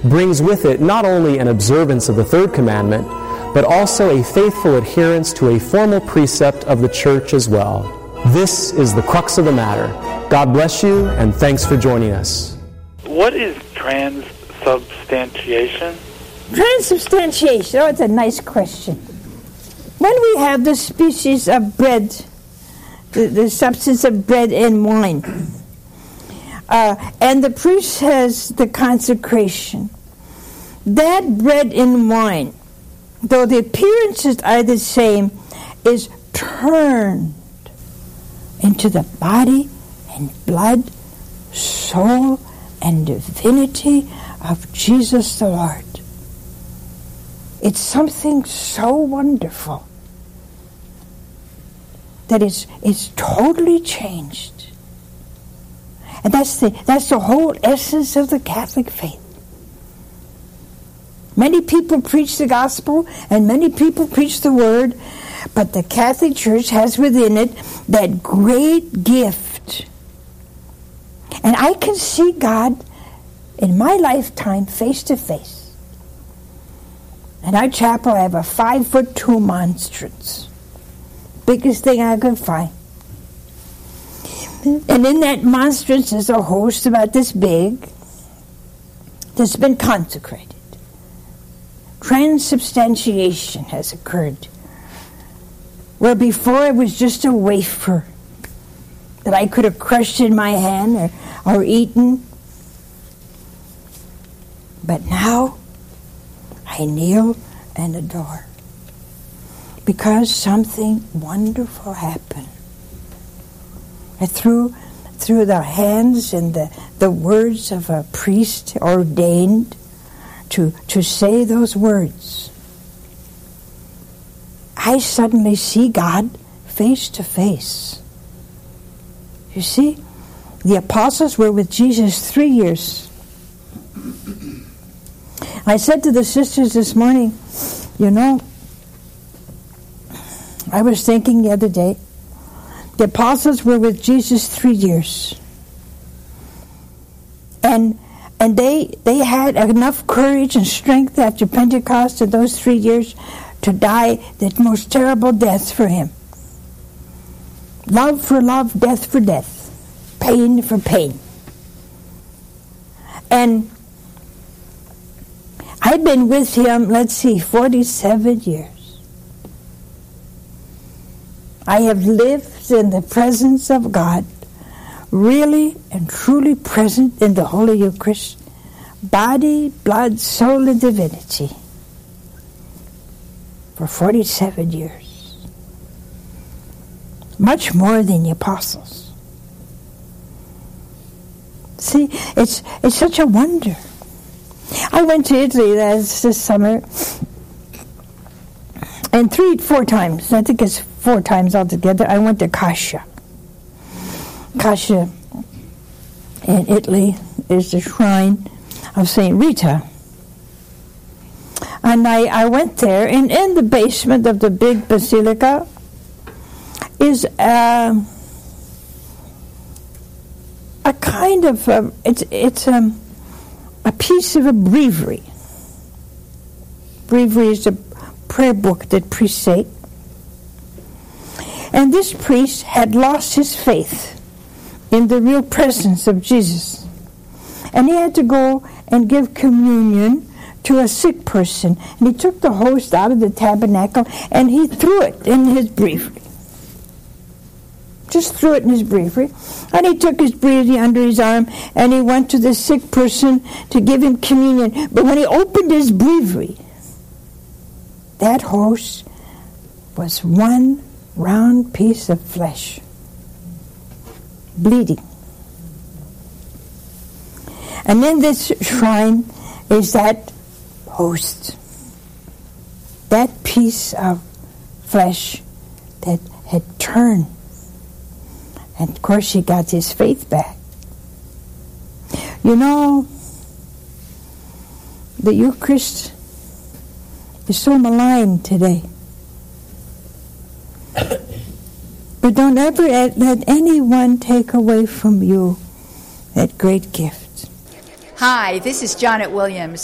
brings with it not only an observance of the third commandment, but also a faithful adherence to a formal precept of the church as well. This is the crux of the matter. God bless you, and thanks for joining us. What is transubstantiation? Transubstantiation, it's a nice question. When we have the species of bread, the substance of bread and wine, and the priest has the consecration, that bread and wine, though the appearances are the same, is turned into the body and blood, soul, and divinity of Jesus the Lord. It's something so wonderful that it's totally changed. And that's the whole essence of the Catholic faith. Many people preach the gospel and many people preach the word, but the Catholic Church has within it that great gift. And I can see God in my lifetime face to face. In our chapel, I have a 5'2" monstrance. Biggest thing I could find. And in that monstrance is a host about this big that's been consecrated. Transubstantiation has occurred. Where before it was just a wafer that I could have crushed in my hand or eaten. But now I kneel and adore, because something wonderful happened. And through the hands and the words of a priest ordained to say those words, I suddenly see God face to face. You see, the apostles were with Jesus 3 years. I said to the sisters this morning, I was thinking the other day, the apostles were with Jesus 3 years. And they had enough courage and strength after Pentecost in those 3 years to die the most terrible death for him. Love for love, death for death, pain for pain. And I've been with him, 47 years. I have lived in the presence of God, really and truly present in the Holy Eucharist, body, blood, soul, and divinity, for 47 years. Much more than the apostles. See, it's such a wonder. I went to Italy this summer, and 4 times, I think it's 4 times altogether, I went to Cascia. Cascia in Italy is the shrine of St. Rita. And I went there, and in the basement of the big basilica is a kind of, it's a piece of a breviary. Breviary is a prayer book that priests say. And this priest had lost his faith in the real presence of Jesus. And he had to go and give communion to a sick person. And he took the host out of the tabernacle and he threw it in his breviary. Just threw it in his breviary. And he took his breviary under his arm and he went to the sick person to give him communion. But when he opened his breviary, that host was one round piece of flesh, bleeding. And in this shrine is that host, that piece of flesh that had turned. And of course he got his faith back. The Eucharist is so maligned today. But don't ever let anyone take away from you that great gift. Hi, this is Janet Williams.